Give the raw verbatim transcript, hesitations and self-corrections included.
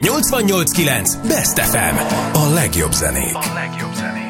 nyolcvannyolc kilenc Best ef em. A legjobb zenék. A legjobb zenék.